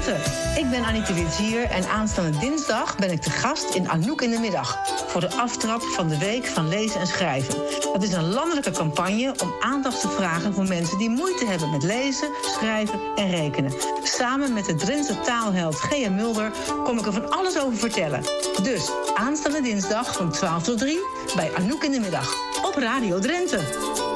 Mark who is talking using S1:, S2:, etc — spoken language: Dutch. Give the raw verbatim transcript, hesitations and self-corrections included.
S1: Drenthe. Ik ben Anita Witsier en aanstaande dinsdag ben ik te gast in Anouk in de Middag voor de aftrap van de Week van Lezen en Schrijven. Dat is een landelijke campagne om aandacht te vragen voor mensen die moeite hebben met lezen, schrijven en rekenen. Samen met de Drentse taalheld Gea Mulder kom ik er van alles over vertellen. Dus aanstaande dinsdag van twaalf tot drie bij Anouk in de Middag op Radio Drenthe.